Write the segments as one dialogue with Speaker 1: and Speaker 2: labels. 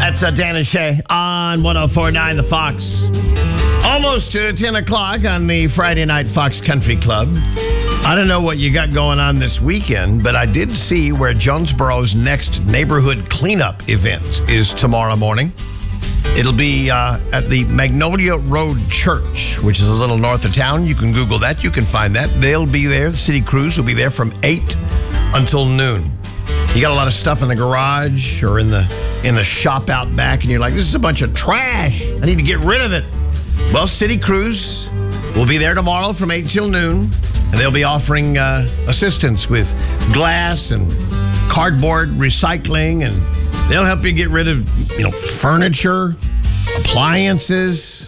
Speaker 1: That's Dan and Shay on 104.9 The Fox. Almost to 10 o'clock on the Friday Night Fox Country Club. I don't know what you got going on this weekend, but I did see where Jonesboro's next neighborhood cleanup event is tomorrow morning. It'll be at the Magnolia Road Church, which is a little north of town. You can Google that. You can find that. They'll be there. The city crews will be there from 8 until noon. You got a lot of stuff in the garage or in the shop out back, and you're like, this is a bunch of trash. I need to get rid of it. Well, city crews will be there tomorrow from 8 till noon, and they'll be offering assistance with glass and cardboard recycling, and they'll help you get rid of, furniture, appliances,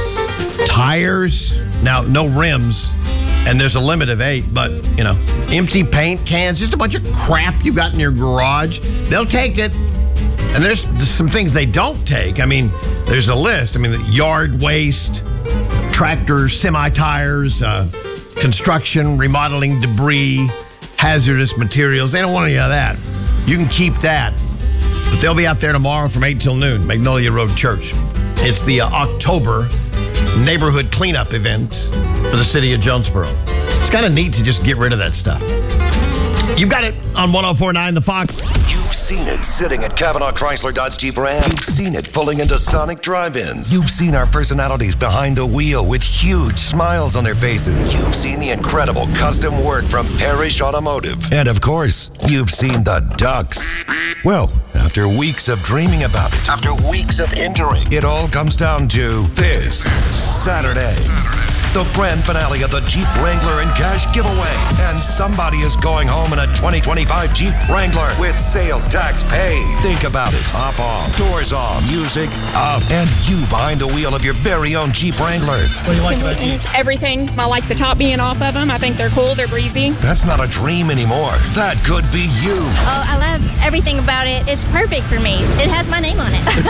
Speaker 1: tires. Now, no rims. And there's a limit of 8, but, empty paint cans, just a bunch of crap you got in your garage. They'll take it. And there's some things they don't take. There's a list. The yard waste, tractors, semi-tires, construction, remodeling debris, hazardous materials. They don't want any of that. You can keep that. But they'll be out there tomorrow from 8 till noon, Magnolia Road Church. It's the October neighborhood cleanup event for the city of Jonesboro. It's kind of neat to just get rid of that stuff. You got it on 104.9 The Fox.
Speaker 2: You've seen it sitting at Kavanaugh Chrysler Dodge Jeep Ram. You've seen it pulling into Sonic drive-ins. You've seen our personalities behind the wheel with huge smiles on their faces. You've seen the incredible custom work from Parrish Automotive. And of course, you've seen the ducks. Well, after weeks of dreaming about it, after weeks of entering, it all comes down to this Saturday. The grand finale of the Jeep Wrangler and Cash giveaway. And somebody is going home in a 2025 Jeep Wrangler with sales tax paid. Think about it. Top off, doors off, music up, and you behind the wheel of your very own Jeep Wrangler.
Speaker 3: What do you like about Jeep?
Speaker 4: Everything. I like the top being off of them. I think they're cool. They're breezy.
Speaker 2: That's not a dream anymore. That could be you.
Speaker 5: Oh, I love everything about it. It's perfect for me. It has my name on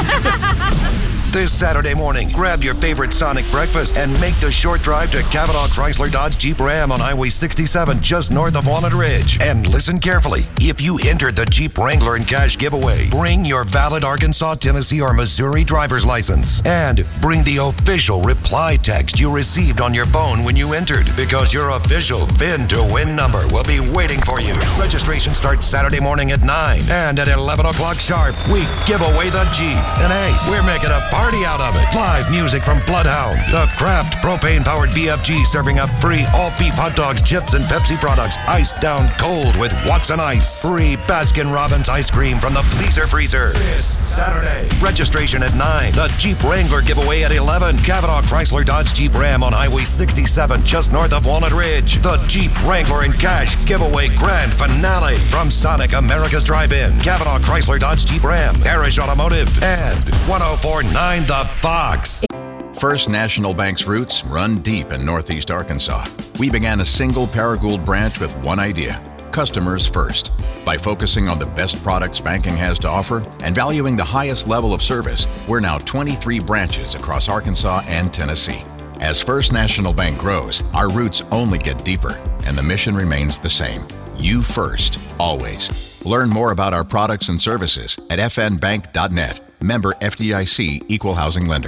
Speaker 5: it.
Speaker 2: This Saturday morning, grab your favorite Sonic breakfast and make the short drive to Kavanaugh Chrysler Dodge Jeep Ram on Highway 67 just north of Walnut Ridge. And listen carefully. If you entered the Jeep Wrangler and Cash giveaway, bring your valid Arkansas, Tennessee, or Missouri driver's license. And bring the official reply text you received on your phone when you entered, because your official VIN to win number will be waiting for you. Registration starts Saturday morning at 9. And at 11 o'clock sharp, we give away the Jeep. And hey, we're making a party out of it. Live music from Bloodhound, the Kraft propane-powered BFG serving up free all-beef hot dogs, chips, and Pepsi products, iced down cold with Watson Ice. Free Baskin-Robbins ice cream from the Pleaser Freezer. This Saturday. Registration at 9. The Jeep Wrangler giveaway at 11. Kavanaugh Chrysler Dodge Jeep Ram on Highway 67 just north of Walnut Ridge. The Jeep Wrangler and Cash giveaway grand finale from Sonic America's Drive-In. Kavanaugh Chrysler Dodge Jeep Ram, Parrish Automotive, and 104.9 The Fox.
Speaker 6: First National Bank's roots run deep in Northeast Arkansas. We began a single Paragould branch with one idea: customers first. By focusing on the best products banking has to offer and valuing the highest level of service, we're now 23 branches across Arkansas and Tennessee. As First National Bank grows, our roots only get deeper, and the mission remains the same: you first, always. Learn more about our products and services at fnbank.net. Member FDIC Equal Housing Lender.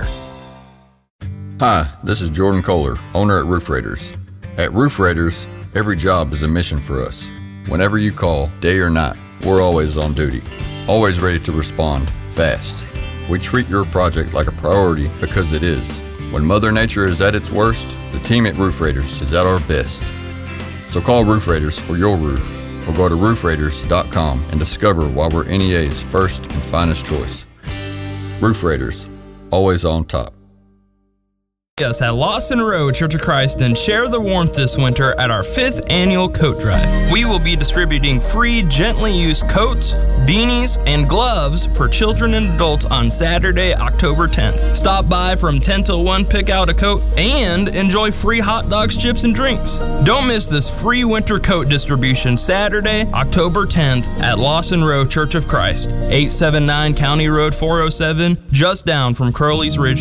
Speaker 7: Hi, this is Jordan Kohler, owner at Roof Raiders. At Roof Raiders, every job is a mission for us. Whenever you call, day or night, we're always on duty, always ready to respond fast. We treat your project like a priority because it is. When Mother Nature is at its worst, the team at Roof Raiders is at our best. So call Roof Raiders for your roof, or go to roofraiders.com and discover why we're NEA's first and finest choice. Roof Raiders, always on top.
Speaker 3: Us at Lawson Road Church of Christ and share the warmth this winter at our 5th annual coat drive. We will be distributing free, gently used coats, beanies, and gloves for children and adults on Saturday, October 10th. Stop by from 10 till 1, pick out a coat, and enjoy free hot dogs, chips, and drinks. Don't miss this free winter coat distribution Saturday, October 10th at Lawson Road Church of Christ, 879 County Road 407, just down from Crowley's Ridge